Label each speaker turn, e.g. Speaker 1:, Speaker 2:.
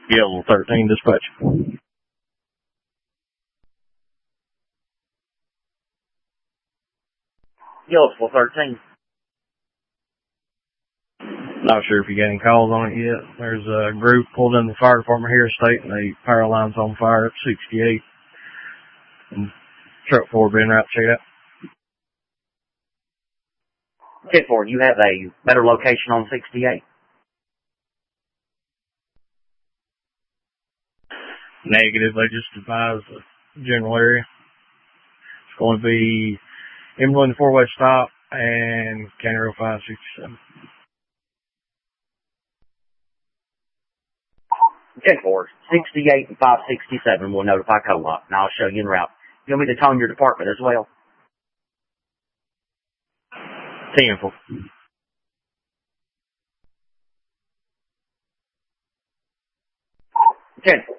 Speaker 1: Yellow 13 dispatch.
Speaker 2: Yellow 13.
Speaker 1: Not sure if you got any calls on it yet. There's a group pulled in the fire department here stating the power line's on fire at 68. And truck 4 being right checked out.
Speaker 2: 10-4, you have a better location on 68?
Speaker 1: Negative, they just advised the general area. It's going to be Emily 4-way stop and County Road 567.
Speaker 2: 10-4, 68 and 567 will notify co-op, and I'll show you en route. You want me to tone your department as well?
Speaker 1: 10-4.
Speaker 2: 10-4.